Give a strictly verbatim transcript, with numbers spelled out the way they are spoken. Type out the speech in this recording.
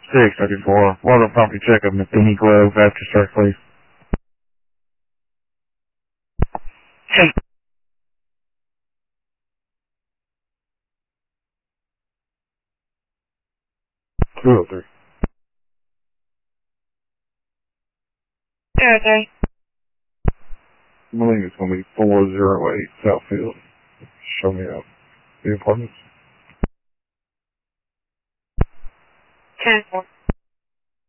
six thirty-four. Water property checkup, Matheny Grove, after search, please. Hey. two oh three. two oh three. I believe it's going to be four oh eight Southfield. Show me out. The apartments. ten four.